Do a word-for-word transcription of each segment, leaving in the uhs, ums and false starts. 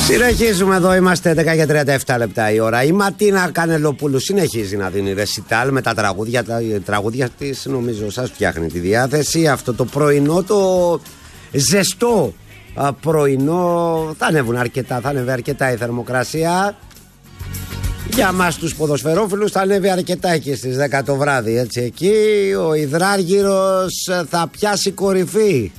Συνεχίζουμε εδώ, είμαστε έντεκα και τριάντα επτά λεπτά η ώρα. Η Ματίνα Κανελοπούλου συνεχίζει να δίνει ρεσιτάλ με τα τραγούδια, τα τραγούδια της, νομίζω σας φτιάχνει τη διάθεση. Αυτό το πρωινό, το ζεστό α, πρωινό, θα ανέβουν αρκετά, θα ανέβει αρκετά η θερμοκρασία. Για μας τους ποδοσφαιρόφιλους θα ανέβει αρκετά εκεί στις δέκα το βράδυ, έτσι. Εκεί ο υδράργυρος θα πιάσει κορυφή.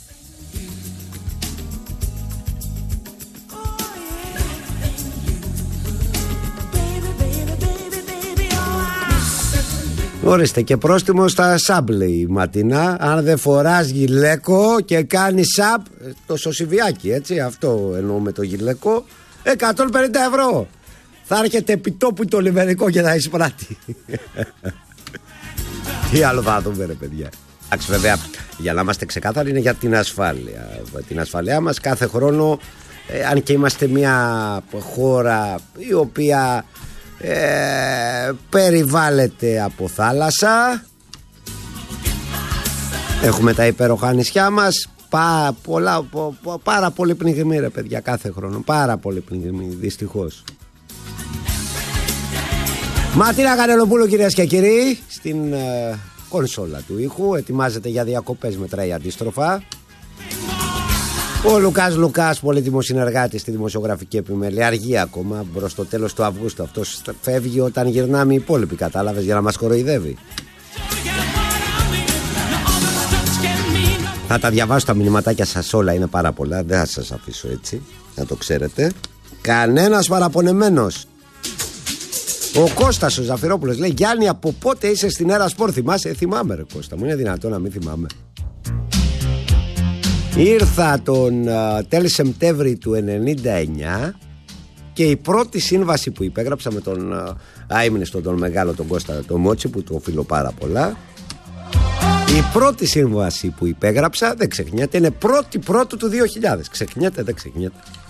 Ορίστε, και πρόστιμο στα σαμπ, λέει η Ματίνα. Αν δεν φοράς γυλαίκο και κάνει σαμπ, το σωσιβιάκι, έτσι, αυτό εννοώ με το γυλαίκο, εκατόν πενήντα ευρώ. Θα έρχεται επιτόπου το λιμενικό και θα εισπράττει. Τι άλλο θα δούμε, ρε παιδιά. Εντάξει, βέβαια, για να είμαστε ξεκάθαροι, είναι για την ασφάλεια. Την ασφαλεία μας κάθε χρόνο, ε, αν και είμαστε μια χώρα η οποία ε, περιβάλλεται από θάλασσα, έχουμε τα υπέροχα νησιά μας, πά, πολλά, πο, πο, πάρα πολύ πνιγμοί, ρε παιδιά, κάθε χρόνο. Πάρα πολύ πνιγμοί, δυστυχώς. Ματίνα Κανελοπούλου, κυρίες και κύριοι, στην ε, κονσόλα του ήχου. Ετοιμάζεται για διακοπές, μετράει αντίστροφα. Ο Λουκάς Λουκάς, πολύτιμος συνεργάτης στη δημοσιογραφική επιμέλεια, αργεί ακόμα προς το τέλος του Αυγούστου. Αυτός φεύγει όταν γυρνάμε οι υπόλοιποι, κατάλαβες, για να μας κοροϊδεύει. Θα τα διαβάσω τα μηνυματάκια σας όλα, είναι πάρα πολλά, δεν θα σας αφήσω έτσι, να το ξέρετε. Κανένας παραπονεμένος. Ο Κώστας ο Ζαφυρόπουλος λέει: Γιάννη, από πότε είσαι στην Έρα Σπορ? Θυμάσαι? Ε, θυμάμαι, ρε Κώστα μου, είναι δυνατόν να μην θυμάμαι. Ήρθα τον uh, τέλη Σεπτέμβρη του ενενήντα εννιά και η πρώτη σύμβαση που υπέγραψα με τον uh, αείμνηστο τον μεγάλο τον Κώστα τον Μότσι, που του οφείλω πάρα πολλά. Η πρώτη σύμβαση που υπέγραψα, δεν ξεχνιέται, είναι πρώτη πρώτου του δύο χιλιάδες. Ξεχνιέται, δεν ξεχνιέται.